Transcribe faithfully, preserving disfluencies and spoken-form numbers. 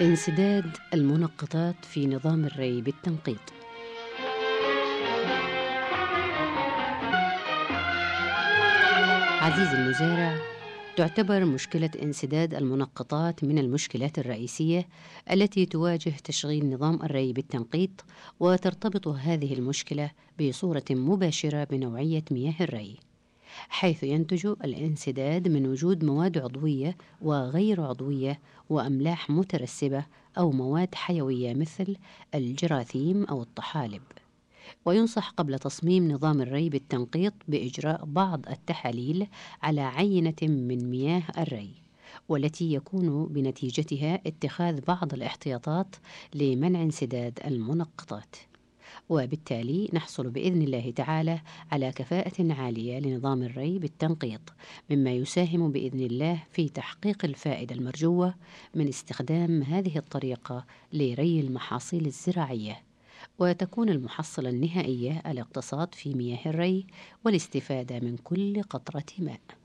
انسداد المنقطات في نظام الري بالتنقيط. عزيزي المزارع، تعتبر مشكلة انسداد المنقطات من المشكلات الرئيسية التي تواجه تشغيل نظام الري بالتنقيط، وترتبط هذه المشكلة بصورة مباشرة بنوعية مياه الري، حيث ينتج الانسداد من وجود مواد عضوية وغير عضوية وأملاح مترسبة أو مواد حيوية مثل الجراثيم أو الطحالب. وينصح قبل تصميم نظام الري بالتنقيط بإجراء بعض التحاليل على عينة من مياه الري، والتي يكون بنتيجتها اتخاذ بعض الاحتياطات لمنع انسداد المنقطات، وبالتالي نحصل بإذن الله تعالى على كفاءة عالية لنظام الري بالتنقيط، مما يساهم بإذن الله في تحقيق الفائدة المرجوة من استخدام هذه الطريقة لري المحاصيل الزراعية، وتكون المحصلة النهائية الاقتصاد في مياه الري والاستفادة من كل قطرة ماء.